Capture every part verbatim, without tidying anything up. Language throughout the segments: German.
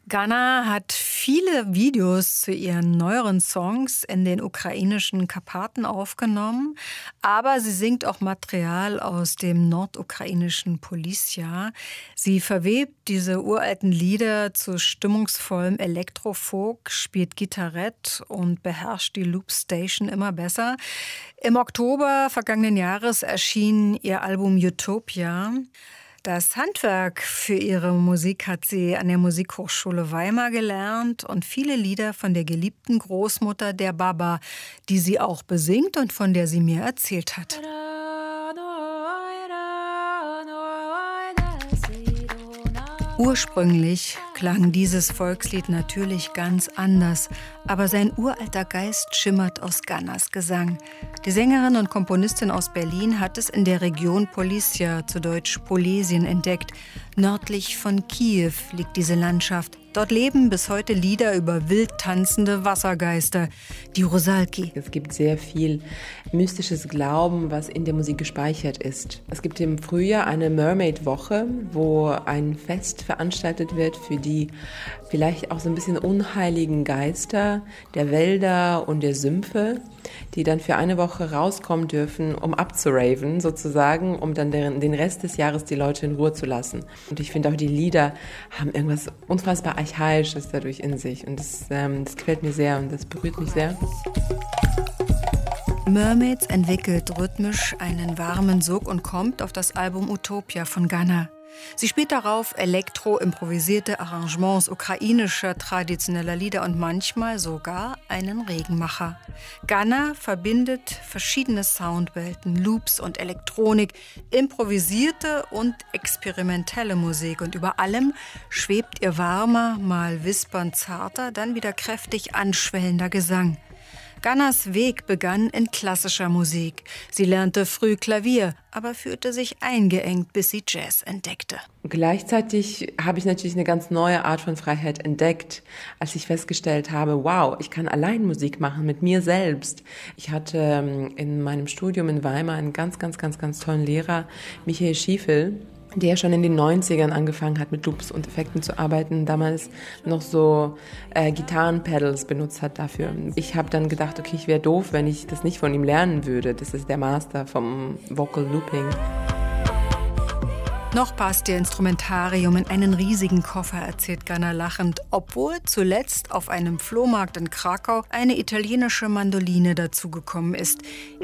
Ganna hat viele Videos zu ihren neueren Songs in den ukrainischen Karpaten aufgenommen, aber sie singt auch Material aus dem nordukrainischen Polizia. Sie verwebt diese uralten Lieder zu stimmungsvollem Elektrofolk, spielt Gitarrett und beherrscht die Loopstation immer besser. Im Oktober vergangenen Jahres erschien ihr Album Utopia. Das Handwerk für ihre Musik hat sie an der Musikhochschule Weimar gelernt und viele Lieder von der geliebten Großmutter der Baba, die sie auch besingt und von der sie mir erzählt hat. Ursprünglich klang dieses Volkslied natürlich ganz anders, aber sein uralter Geist schimmert aus Gannas Gesang. Die Sängerin und Komponistin aus Berlin hat es in der Region Polizia, zu Deutsch Polesien, entdeckt. Nördlich von Kiew liegt diese Landschaft. Dort leben bis heute Lieder über wild tanzende Wassergeister, die Rusalki. Es gibt sehr viel mystisches Glauben, was in der Musik gespeichert ist. Es gibt im Frühjahr eine Mermaid-Woche, wo ein Fest veranstaltet wird für die vielleicht auch so ein bisschen unheiligen Geister der Wälder und der Sümpfe, die dann für eine Woche rauskommen dürfen, um abzuraven sozusagen, um dann den Rest des Jahres die Leute in Ruhe zu lassen. Und ich finde auch, die Lieder haben irgendwas unfassbar Archaisches dadurch in sich. Und das, ähm, das gefällt mir sehr und das berührt mich sehr. Mermaids entwickelt rhythmisch einen warmen Sog und kommt auf das Album Utopia von Ganna. Sie spielt darauf elektro-improvisierte Arrangements ukrainischer traditioneller Lieder und manchmal sogar einen Regenmacher. Ganna verbindet verschiedene Soundwelten, Loops und Elektronik, improvisierte und experimentelle Musik und über allem schwebt ihr warmer, mal wispernd zarter, dann wieder kräftig anschwellender Gesang. Gannas Weg begann in klassischer Musik. Sie lernte früh Klavier, aber fühlte sich eingeengt, bis sie Jazz entdeckte. Gleichzeitig habe ich natürlich eine ganz neue Art von Freiheit entdeckt, als ich festgestellt habe, wow, ich kann allein Musik machen mit mir selbst. Ich hatte in meinem Studium in Weimar einen ganz, ganz, ganz, ganz tollen Lehrer, Michael Schiefel, der schon in den neunzigern angefangen hat, mit Loops und Effekten zu arbeiten, damals noch so äh, Gitarrenpedals benutzt hat dafür. Ich habe dann gedacht, okay, ich wäre doof, wenn ich das nicht von ihm lernen würde. Das ist der Master vom Vocal Looping. Noch passt ihr Instrumentarium in einen riesigen Koffer, erzählt Ganna lachend, obwohl zuletzt auf einem Flohmarkt in Krakau eine italienische Mandoline dazugekommen ist.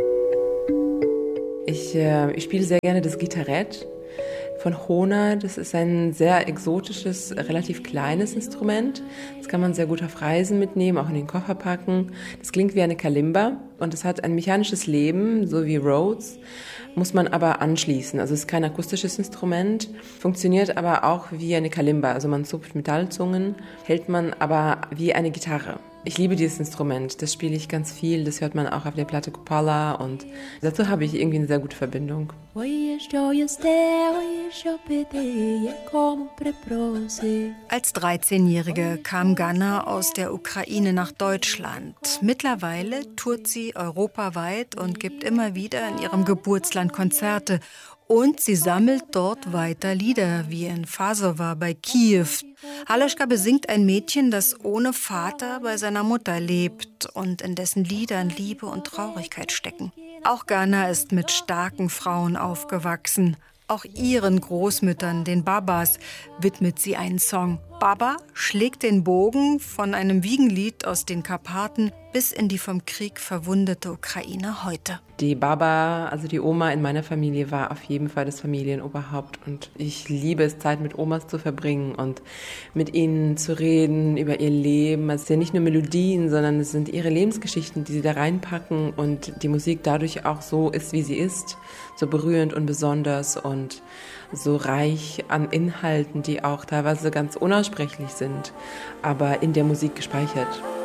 Ich, äh, ich spiele sehr gerne das Gitarrett von Hohner. Das ist ein sehr exotisches, relativ kleines Instrument. Das kann man sehr gut auf Reisen mitnehmen, auch in den Koffer packen. Das klingt wie eine Kalimba und es hat ein mechanisches Leben, so wie Rhodes, muss man aber anschließen. Also es ist kein akustisches Instrument, funktioniert aber auch wie eine Kalimba. Also man zupft Metallzungen, hält man aber wie eine Gitarre. Ich liebe dieses Instrument, das spiele ich ganz viel, das hört man auch auf der Platte Kupala und dazu habe ich irgendwie eine sehr gute Verbindung. Als dreizehnjährige kam Ganna aus der Ukraine nach Deutschland. Mittlerweile tourt sie europaweit und gibt immer wieder in ihrem Geburtsland Konzerte. Und sie sammelt dort weiter Lieder, wie in Fasowa bei Kiew. Haloschka besingt ein Mädchen, das ohne Vater bei seiner Mutter lebt und in dessen Liedern Liebe und Traurigkeit stecken. Auch Ganna ist mit starken Frauen aufgewachsen. Auch ihren Großmüttern, den Babas, widmet sie einen Song. Baba schlägt den Bogen von einem Wiegenlied aus den Karpaten bis in die vom Krieg verwundete Ukraine heute. Die Baba, also die Oma in meiner Familie, war auf jeden Fall das Familienoberhaupt. Und ich liebe es, Zeit mit Omas zu verbringen und mit ihnen zu reden über ihr Leben. Es sind ja nicht nur Melodien, sondern es sind ihre Lebensgeschichten, die sie da reinpacken und die Musik dadurch auch so ist, wie sie ist. So berührend und besonders und so reich an Inhalten, die auch teilweise ganz unaussprechlich sind, aber in der Musik gespeichert.